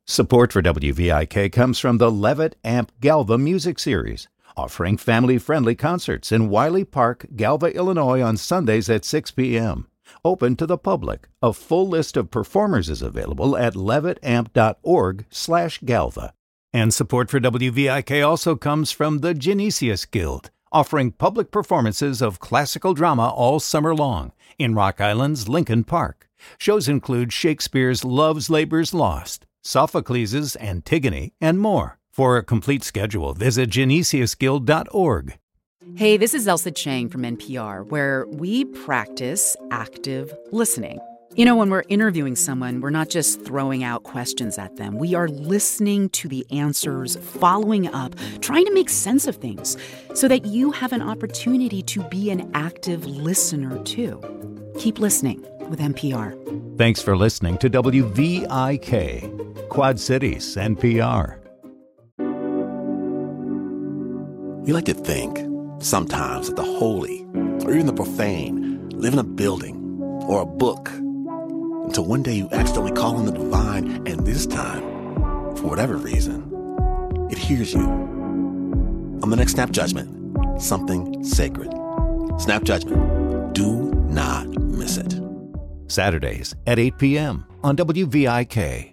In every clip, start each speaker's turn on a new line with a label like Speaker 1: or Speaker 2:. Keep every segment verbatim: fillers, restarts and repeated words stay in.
Speaker 1: Support for W V I K comes from the Levitt Amp Galva Music Series, offering family-friendly concerts in Wiley Park, Galva, Illinois on Sundays at six p.m. Open to the public. A full list of performers is available at levittamp.org slash galva. And support for W V I K also comes from the Genesius Guild, offering public performances of classical drama all summer long in Rock Island's Lincoln Park. Shows include Shakespeare's Love's Labour's Lost, Sophocles' Antigone, and more. For a complete schedule, visit genesius guild dot org.
Speaker 2: Hey, this is Elsa Chang from N P R, where we practice active listening. You know, when we're interviewing someone, we're not just throwing out questions at them. We are listening to the answers, following up, trying to make sense of things so that you have an opportunity to be an active listener, too. Keep listening with N P R.
Speaker 1: Thanks for listening to W V I K, Quad Cities N P R.
Speaker 3: You like to think, sometimes, that the holy, or even the profane, live in a building or a book, until one day you accidentally call on the divine, and this time, for whatever reason, it hears you. On the next Snap Judgment, something sacred. Snap Judgment. Do not miss it.
Speaker 1: Saturdays at eight p.m. on W V I K.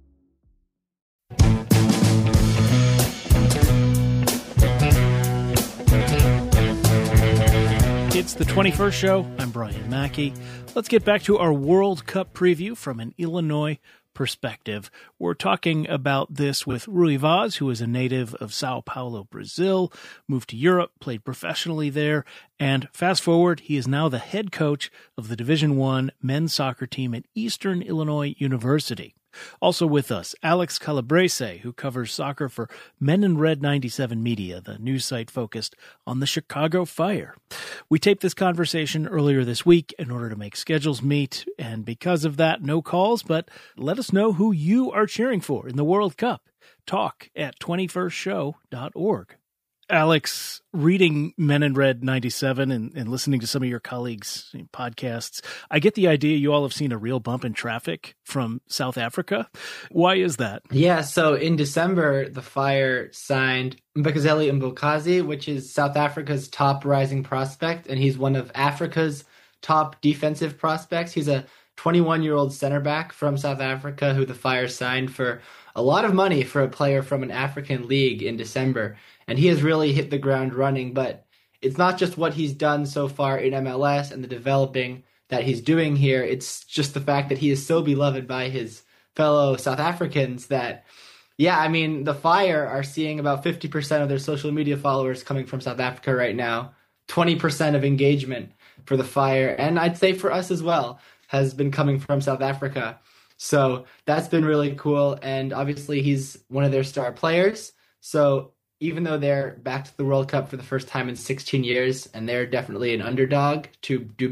Speaker 4: It's the twenty-first show. I'm Brian Mackey. Let's get back to our World Cup preview from an Illinois perspective. We're talking about this with Rui Vaz, who is a native of Sao Paulo, Brazil, moved to Europe, played professionally there, and fast forward, he is now the head coach of the Division One men's soccer team at Eastern Illinois University. Also with us, Alex Calabrese, who covers soccer for Men in Red ninety-seven Media, the news site focused on the Chicago Fire. We taped this conversation earlier this week in order to make schedules meet, and because of that, no calls, but let us know who you are cheering for in the World Cup. Talk at twenty-first show dot org. Alex, reading Men in Red ninety-seven and, and listening to some of your colleagues' podcasts, I get the idea you all have seen a real bump in traffic from South Africa. Why is that?
Speaker 5: Yeah, so in December, the Fire signed Mbekazeli Mbokazi, which is South Africa's top rising prospect, and he's one of Africa's top defensive prospects. He's a twenty-one-year-old center back from South Africa who the Fire signed for a lot of money for a player from an African league in December. And he has really hit the ground running, but it's not just what he's done so far in M L S and the developing that he's doing here. It's just the fact that he is so beloved by his fellow South Africans that, yeah, I mean, the Fire are seeing about fifty percent of their social media followers coming from South Africa right now, twenty percent of engagement for the Fire, and I'd say for us as well, has been coming from South Africa. So that's been really cool, and obviously he's one of their star players. So even though they're back to the World Cup for the first time in sixteen years, and they're definitely an underdog to do